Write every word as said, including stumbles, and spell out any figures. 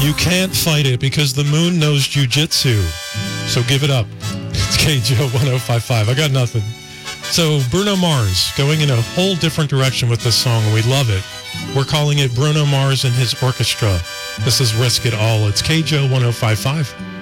You can't fight it because the moon knows jujitsu. So give it up. It's K J O one oh five point five. I got nothing. So Bruno Mars going in a whole different direction with this song. We love it. We're calling it Bruno Mars and his orchestra. This is Risk It All. It's K J O one oh five point five.